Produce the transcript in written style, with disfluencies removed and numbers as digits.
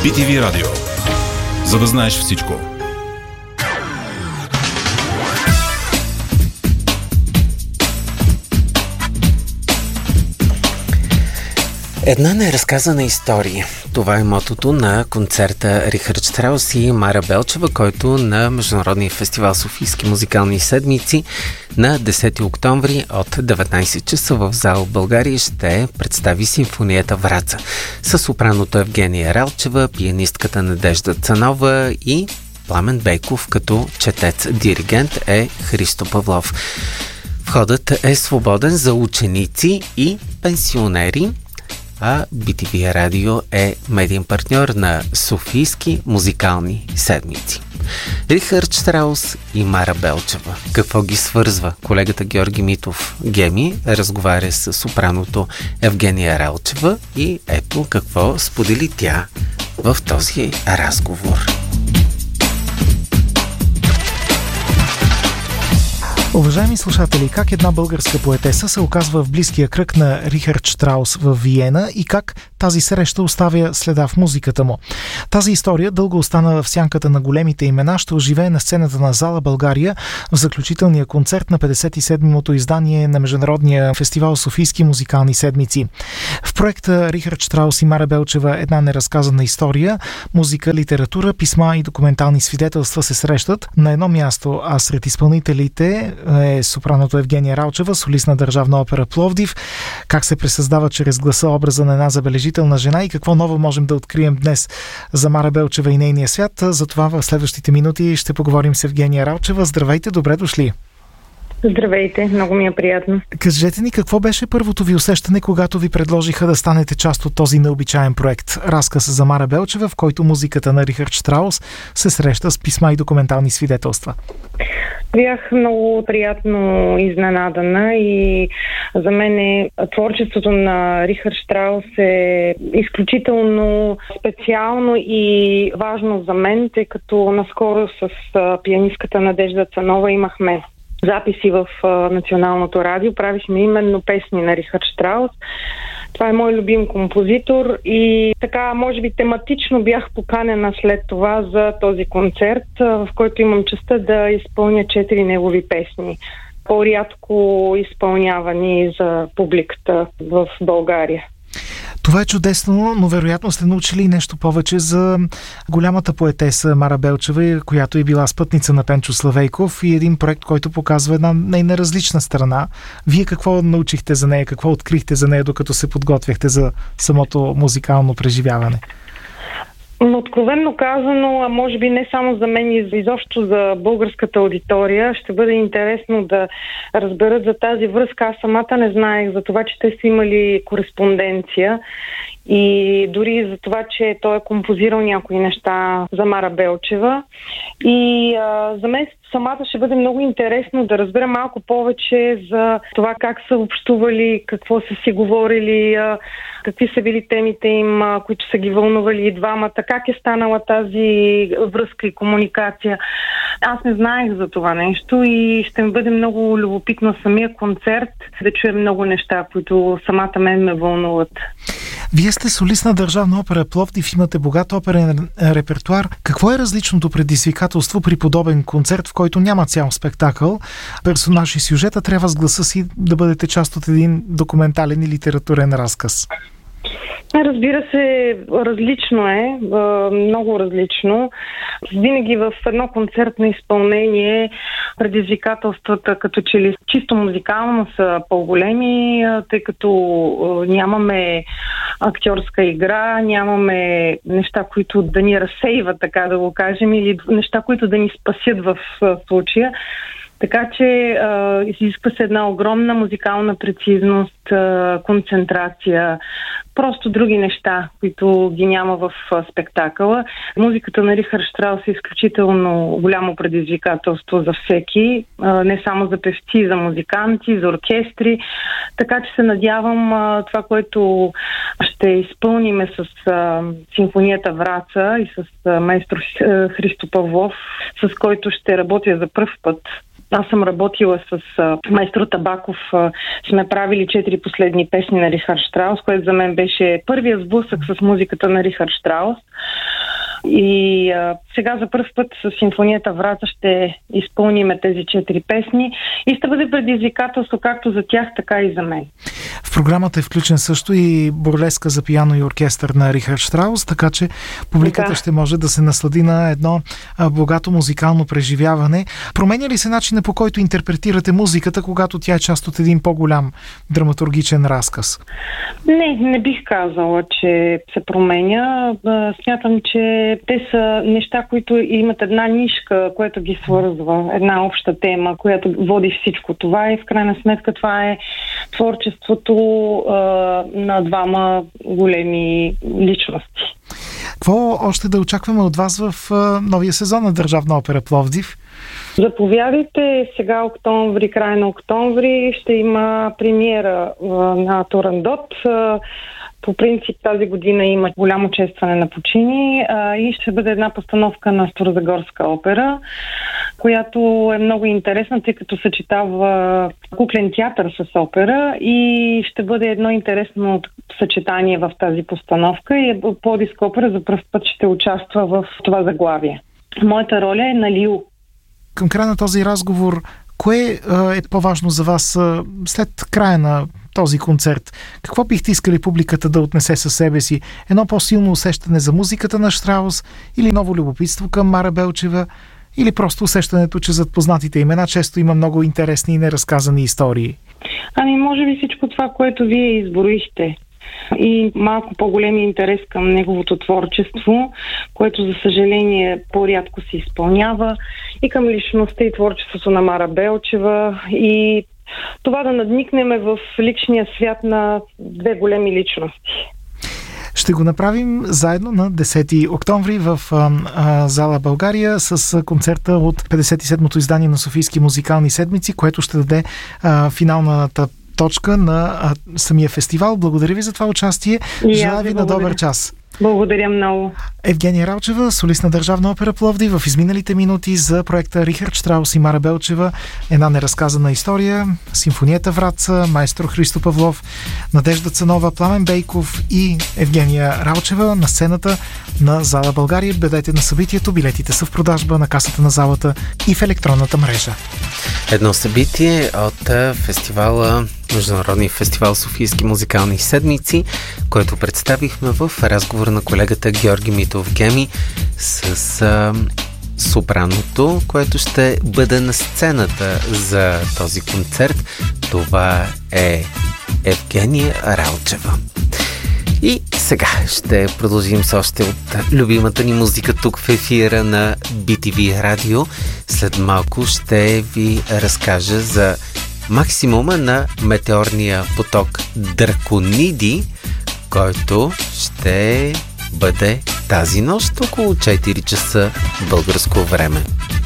BTV Радио. За да знаеш всичко. Една неразказана история. Това е мотото на концерта Рихард Штраус и Мара Белчева, който на Международния фестивал Софийски музикални седмици на 10 октомври от 19 часа в зал България ще представи симфонията Враца с сопраното Евгения Ралчева, пианистката Надежда Цанова и Пламен Бейков като четец-диригент е Христо Павлов. Входът е свободен за ученици и пенсионери, а BTV Радио е медиен партньор на Софийски музикални седмици. Рихард Штраус и Мара Белчева. Какво ги свързва? Колегата Георги Митов Геми разговаря с сопраното Евгения Ралчева и ето какво сподели тя в този разговор. Уважаеми слушатели, как една българска поетеса се оказва в близкия кръг на Рихард Штраус в Виена и как тази среща оставя следа в музиката му. Тази история дълго остана в сянката на големите имена, ще оживее на сцената на зала България в заключителния концерт на 57-то издание на Международния фестивал Софийски музикални седмици. В проекта Рихард Штраус и Мара Белчева една неразказана история, музика, литература, писма и документални свидетелства се срещат на едно място, а сред изпълнителите е сопраното Евгения Ралчева, солист на Държавна опера Пловдив. Как се пресъздава чрез гласа образа на една забележителна жена и какво ново можем да открием днес за Мара Белчева и нейния свят. За това в следващите минути ще поговорим с Евгения Ралчева. Здравейте, добре дошли! Здравейте, много ми е приятно. Кажете ни, какво беше първото ви усещане, когато ви предложиха да станете част от този необичаен проект? Разказ за Мара Белчева, в който музиката на Рихард Штраус се среща с писма и документални свидетелства. Бях много приятно изненадана и за мен творчеството на Рихард Штраус е изключително специално и важно за мен, тъй като наскоро с пианистката Надежда Цанова имахме записи в Националното радио. Правихме именно песни на Рихард Штраус. Това е мой любим композитор и така, може би тематично бях поканена след това за този концерт, в който имам честта да изпълня 4 негови песни, по-рядко изпълнявани за публиката в България. Това е чудесно, но вероятно сте научили нещо повече за голямата поетеса Мара Белчева, която е била спътница на Пенчо Славейков и един проект, който показва една нейна различна страна. Вие какво научихте за нея, какво открихте за нея, докато се подготвяхте за самото музикално преживяване? Откровенно казано, а може би не само за мен и изобщо за българската аудитория, ще бъде интересно да разберат за тази връзка. Аз самата не знаех за това, че те са имали кореспонденция и дори за това, че той е композирал някои неща за Мара Белчева. И за мен самата ще бъде много интересно да разбера малко повече за това как са общували, какво са си говорили, какви са били темите им, които са ги вълнували и двамата, как е станала тази връзка и комуникация. Аз не знаех за това нещо и ще ми бъде много любопитно самия концерт да чуем много неща, които самата мен ме вълнуват. Вие сте солист на Държавна опера Пловдив, имате богат оперен репертуар. Какво е различното предизвикателство при подобен концерт, в който няма цял спектакъл, персонаж и сюжета, трябва с гласа си да бъдете част от един документален и литературен разказ? Разбира се, различно е, много различно. Винаги в едно концертно изпълнение предизвикателствата като че ли чисто музикално са по-големи, тъй като нямаме актьорска игра, нямаме неща, които да ни разсейват, така да го кажем, или неща, които да ни спасят в случая. Така че изисква се една огромна музикална прецизност, концентрация, просто други неща, които ги няма в спектакъла. Музиката на Рихард Штраус е изключително голямо предизвикателство за всеки, не само за певци, за музиканти, за оркестри. Така че се надявам това, което ще изпълниме с симфонията Враца и с маестро Христо Павлов, с който ще работя за пръв път. Аз съм работила с маестро Табаков. Сме правили 4 последни песни на Рихард Штраус, което за мен беше първия сблъсък с музиката на Рихард Штраус. И сега за първ път с симфонията Враца ще изпълниме тези 4 песни и ще бъде предизвикателство както за тях, така и за мен. В програмата е включен също и бурлеска за пиано и оркестър на Рихард Штраус, така че публиката ще може да се наслади на едно богато музикално преживяване. Променя ли се начина, по който интерпретирате музиката, когато тя е част от един по-голям драматургичен разказ? Не бих казала, че се променя. Смятам, че те са неща, които имат една нишка, която ги свързва, една обща тема, която води всичко това и в крайна сметка това е творчеството на двама големи личности. Какво още да очакваме от вас в новия сезон на Държавна опера Пловдив? Заповядайте, сега октомври, край на октомври ще има премиера на Турандот. По принцип тази година има голямо честване на почини и ще бъде една постановка на Старозагорска опера, която е много интересна, тъй като съчетава куклен театър с опера и ще бъде едно интересно съчетание в тази постановка и Пловдивска опера за пръв път ще участва в това заглавие. Моята роля е на Лил. Към края на този разговор, кое е по-важно за вас след края на този концерт? Какво бихте искали публиката да отнесе със себе си? Едно по-силно усещане за музиката на Штраус или ново любопитство към Мара Белчева? Или просто усещането, че зад познатите имена често има много интересни и неразказани истории? Може би всичко това, което вие изброихте. И малко по-големи интерес към неговото творчество, което за съжаление по-рядко се изпълнява, и към личността и творчеството на Мара Белчева, и това да надникнем в личния свят на две големи личности. Ще го направим заедно на 10 октомври в зала България с концерта от 57-то издание на Софийски музикални седмици, което ще даде финалната точка на самия фестивал. Благодаря ви за това участие. Желая ви на добър час. Благодаря много. Евгения Ралчева, солист на Държавна опера Пловдив, в изминалите минути за проекта Рихард Штраус и Мара Белчева, една неразказана история, симфонията Враца, майстор Христо Павлов, Надежда Цанова, Пламен Бейков и Евгения Ралчева на сцената на зала България. Бъдете на събитието, билетите са в продажба на касата на залата и в електронната мрежа. Едно събитие от фестивала, Международния фестивал Софийски музикални седмици, който представихме в разговор на колегата Георги Митов-Геми с сопраното, което ще бъде на сцената за този концерт. Това е Евгения Ралчева. И сега ще продължим с още от любимата ни музика тук в ефира на BTV Радио. След малко ще ви разкажа за максимума на метеорния поток Дракониди, който ще бъде тази нощ около 4 часа българско време.